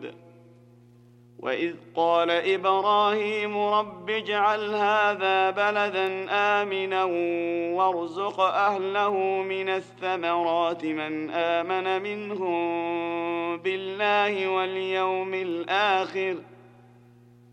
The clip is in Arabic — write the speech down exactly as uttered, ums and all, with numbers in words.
ثمود. وإذ قال إبراهيم رب اجعل هذا بلدا آمنا وارزق أهله من الثمرات من آمن منهم بالله واليوم الآخر